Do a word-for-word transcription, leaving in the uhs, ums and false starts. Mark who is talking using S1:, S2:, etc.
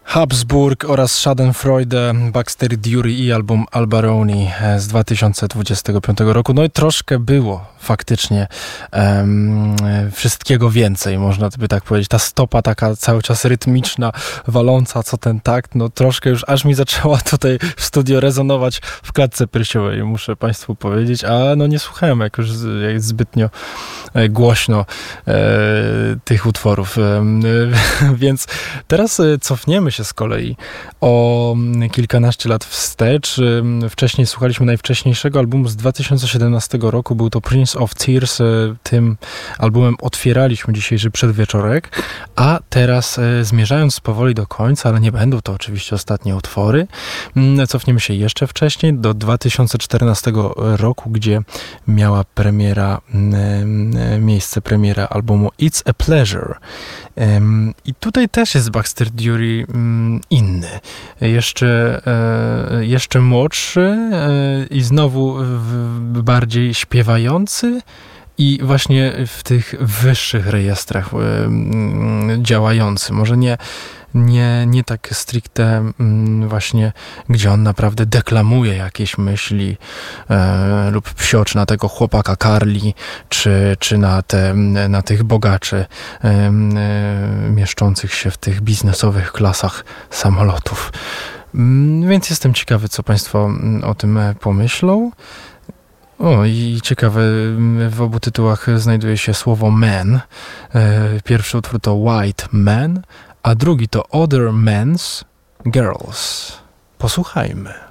S1: Habsburg oraz Schadenfreude, Baxter Dury i album Albaroni z dwa tysiące dwudziestego piątego roku. No i troszkę było faktycznie um, wszystkiego więcej, można by tak powiedzieć. Ta stopa taka cały czas rytmiczna, waląca, co ten takt, no troszkę już aż mi zaczęła tutaj w studio rezonować w klatce piersiowej, muszę Państwu powiedzieć, a no nie słuchałem jakoś zbytnio głośno e, tych utworów. E, więc teraz cofniemy się z kolei o kilkanaście lat wstecz. Wcześniej słuchaliśmy najwcześniejszego albumu z dwa tysiące siedemnastego roku. Był to Prince of Tears. Tym albumem otwieraliśmy dzisiejszy przedwieczorek. A teraz, zmierzając powoli do końca, ale nie będą to oczywiście ostatnie utwory, cofniemy się jeszcze wcześniej do dwa tysiące czternastego roku, gdzie miała premiera, miejsce premiera albumu It's a Pleasure. I tutaj też jest Baxter Dury inny, jeszcze, jeszcze młodszy i znowu bardziej śpiewający i właśnie w tych wyższych rejestrach działający. Może nie Nie, nie tak stricte właśnie, gdzie on naprawdę deklamuje jakieś myśli e, lub psioczy na tego chłopaka Carly, czy, czy na, te, na tych bogaczy e, e, mieszczących się w tych biznesowych klasach samolotów. Więc jestem ciekawy, co Państwo o tym pomyślą. O, i ciekawe, w obu tytułach znajduje się słowo man. E, pierwszy utwór to White Man, a drugi to Other Men's Girls. Posłuchajmy.